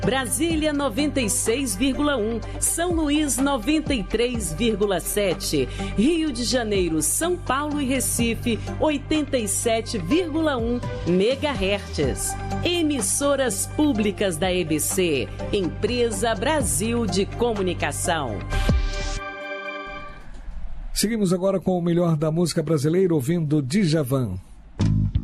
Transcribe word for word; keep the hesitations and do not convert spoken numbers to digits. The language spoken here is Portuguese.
Brasília noventa e seis vírgula um, São Luís noventa e três vírgula sete, Rio de Janeiro, São Paulo e Recife oitenta e sete vírgula um megahertz. Emissoras públicas da E B C, Empresa Brasil de Comunicação. Seguimos agora com o melhor da música brasileira, ouvindo Djavan.